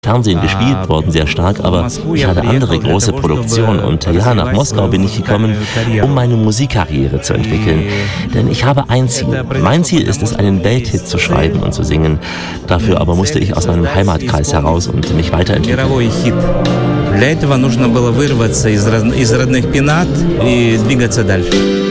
Fernsehen gespielt worden, sehr stark, aber ich hatte andere große Produktionen und ja, nach Moskau bin ich gekommen, um meine Musikkarriere zu entwickeln. Denn ich habe ein Ziel. Mein Ziel ist es, einen Welthit zu schreiben und zu singen. Dafür aber musste ich aus meinem Heimatkreis heraus und mich weiterentwickeln. Для этого нужно было вырваться из родных пенат и двигаться дальше.